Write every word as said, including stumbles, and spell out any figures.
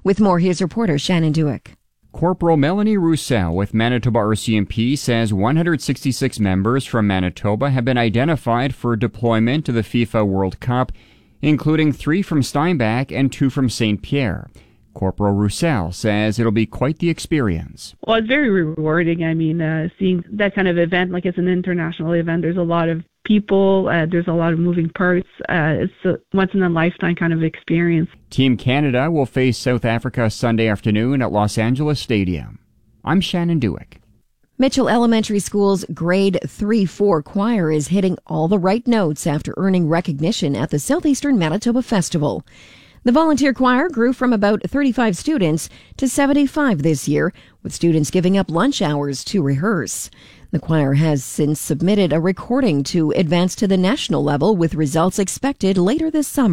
With more, here's reporter Shannon Dewick. Corporal Melanie Roussel with Manitoba R C M P says one hundred sixty-six members from Manitoba have been identified for deployment to the FIFA World Cup, including three from Steinbach and two from Saint Pierre. Corporal Roussel says it'll be quite the experience. Well, it's very rewarding. I mean, uh, seeing that kind of event, like it's an international event, there's a lot of people, uh, there's a lot of moving parts. Uh, it's a once-in-a-lifetime kind of experience. Team Canada will face South Africa Sunday afternoon at Los Angeles Stadium. I'm Shannon Dewick. Mitchell Elementary School's Grade three four choir is hitting all the right notes after earning recognition at the Southeastern Manitoba Festival. The volunteer choir grew from about thirty-five students to seventy-five this year, with students giving up lunch hours to rehearse. The choir has since submitted a recording to advance to the national level, with results expected later this summer.